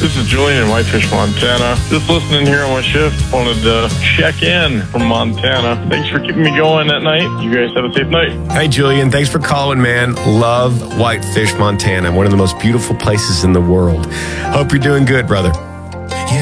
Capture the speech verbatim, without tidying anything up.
This is Julian in Whitefish, Montana. Just listening here on my shift. Wanted to check in from Montana. Thanks for keeping me going at night. You guys have a safe night. Hey, Julian. Thanks for calling, man. Love Whitefish, Montana. One of the most beautiful places in the world. Hope you're doing good, brother.